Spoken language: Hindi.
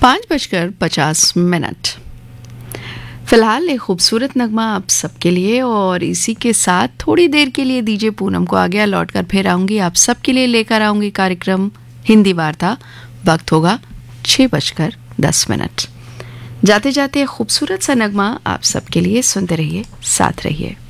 5:50 फिलहाल एक खूबसूरत नगमा आप सबके लिए, और इसी के साथ थोड़ी देर के लिए दीजिए पूनम को आज्ञा। लौटकर फिर आऊंगी, आप सबके लिए लेकर आऊंगी कार्यक्रम हिंदी वार्ता। वक्त होगा 6:10। जाते जाते एक खूबसूरत सा नगमा आप सबके लिए, सुनते रहिए, साथ रहिए।